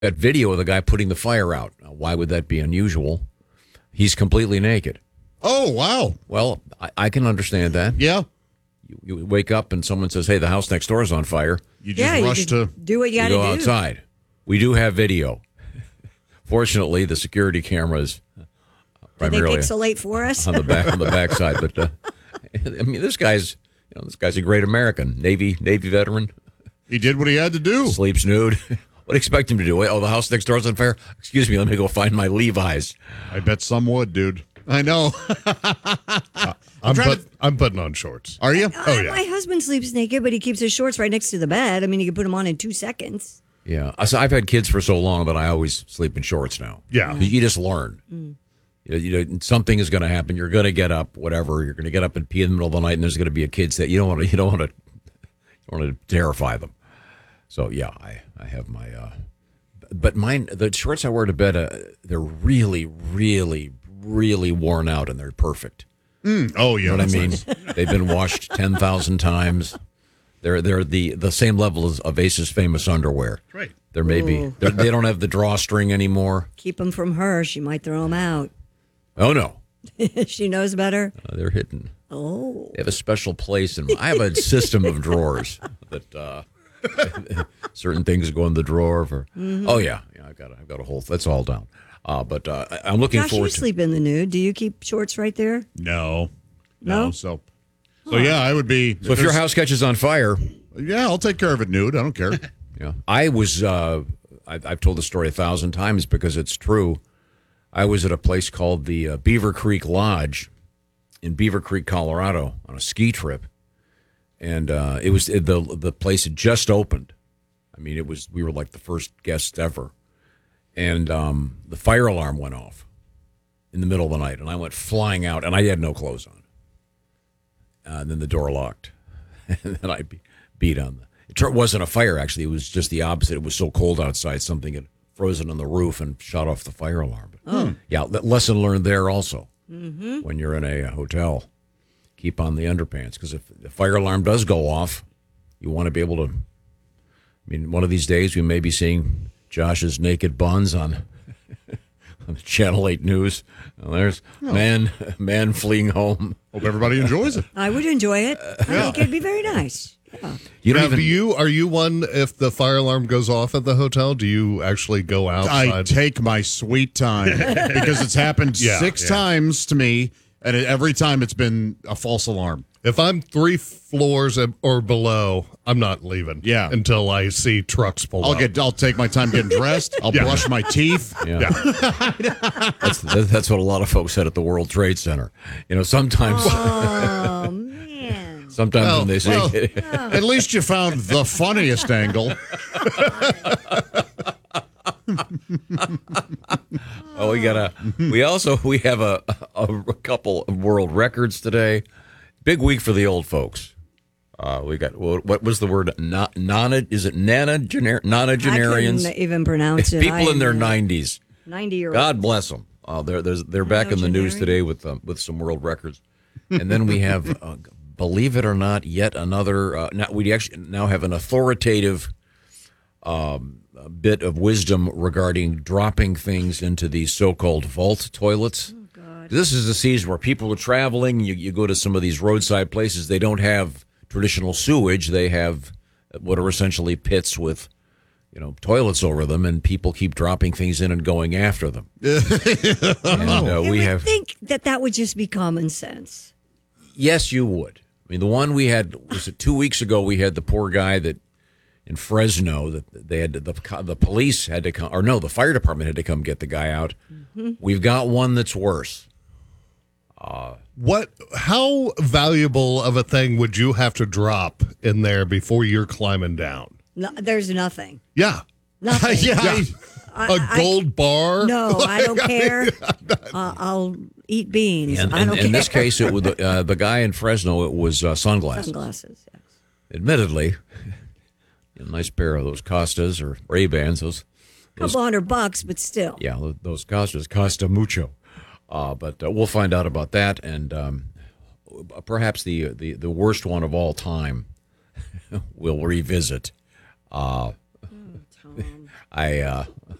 That video of the guy putting the fire out. Now, why would that be unusual? He's completely naked. Oh, wow. Well, I can understand that. Yeah. You wake up and someone says, hey, the house next door is on fire. You just rush to do what you got to go do. outside. We do have video. Fortunately, the security cameras primarily Did they pixelate for us? on the back side. But I mean, this guy's a great American, Navy veteran. He did what he had to do. Sleeps nude. What do you expect him to do? Oh, the house next door is on fire? Excuse me, let me go find my Levi's. I bet some would, dude. I know. I'm putting on shorts. Are you? Oh, yeah. My husband sleeps naked, but he keeps his shorts right next to the bed. I mean, you can put them on in 2 seconds. Yeah. So I've had kids for so long that I always sleep in shorts now. Yeah. You just learn. You know, something is going to happen. You're going to get up, whatever. You're going to get up and pee in the middle of the night, and there's going to be a kid that you don't want to terrify them. So yeah, I have my, but mine, the shorts I wear to bed, they're really, really, really worn out, and they're perfect. Oh, yeah. You know what I mean? They've been washed 10,000 times. They're the same level of Ace's famous underwear. Right. They're they don't have the drawstring anymore. Keep them from her. She might throw them out. Oh no, She knows better. they're hidden. Oh. They have a special place, and I have a system of drawers that certain things go in the drawer. Oh yeah, I've got a whole. That's all down. But I'm looking Josh, forward you to. sleep in the nude. Do you keep shorts right there? No. No? So yeah, I would be. So if your house catches on fire, Yeah, I'll take care of it nude. I don't care. yeah, I was. I've told the story 1,000 times because it's true. I was at a place called the Beaver Creek Lodge in Beaver Creek, Colorado, on a ski trip, and it was the place had just opened. I mean, we were like the first guests ever, and the fire alarm went off in the middle of the night, and I went flying out, and I had no clothes on, and then the door locked, and then I beat on the. It wasn't a fire, actually. It was just the opposite. It was so cold outside, something had frozen on the roof and shut off the fire alarm. Yeah, lesson learned there also. When you're in a hotel, keep on the underpants, because if the fire alarm does go off, you want to be able to. I mean, one of these days we may be seeing Josh's naked buns on the Channel 8 News. Well, there's man fleeing home. Hope everybody enjoys it. I would enjoy it. I think it'd be very nice. Yeah. You don't Now, even. are you one, if the fire alarm goes off at the hotel, do you actually go outside? I take my sweet time because it's happened six times to me, and every time it's been a false alarm. If I'm 3 floors or below, I'm not leaving. Yeah. Until I see trucks pull up. I'll take my time getting dressed. I'll brush my teeth. Yeah. That's what a lot of folks said at the World Trade Center. You know, sometimes. Oh, man. Sometimes when they say. At least you found the funniest angle. Oh, we have a couple of world records today. Big week for the old folks. We got what was the word? Is it nonagenarians? I couldn't even pronounce it. People in their 90s. 90-year-old. God bless them. They're back in the news today with some world records, and then we have, believe it or not, yet another. We actually now have an authoritative bit of wisdom regarding dropping things into these so-called vault toilets. Oh, God. This is a season where people are traveling. You go to some of these roadside places. They don't have traditional sewage. They have what are essentially pits with, toilets over them, and people keep dropping things in and going after them. And we have. think that would just be common sense. Yes, you would. I mean, the one we had was it 2 weeks ago. We had the poor guy that in Fresno that they had the police had to come, or no, the fire department had to come get the guy out. Mm-hmm. We've got one that's worse. How valuable of a thing would you have to drop in there before you're climbing down? No, there's nothing. Yeah. Nothing. A gold bar? No, I don't care. I'll eat beans. And, I don't care. in this case, it was the guy in Fresno. It was sunglasses. Sunglasses, yes. Admittedly, a nice pair of those Costas or Ray-Bans. Those $200, but still. Yeah, those Costas costa mucho. But we'll find out about that, and perhaps the worst one of all time we'll revisit. Tom. I